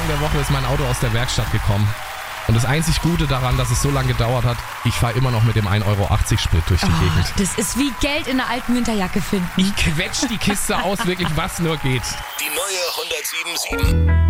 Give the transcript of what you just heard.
der Woche ist mein Auto aus der Werkstatt gekommen. Und das einzig Gute daran, dass es so lange gedauert hat, ich fahre immer noch mit dem 1,80 Euro Sprit durch die Gegend. Das ist wie Geld in einer alten Winterjacke finden. Ich quetsch die Kiste aus, wirklich was nur geht. Die neue 107.7.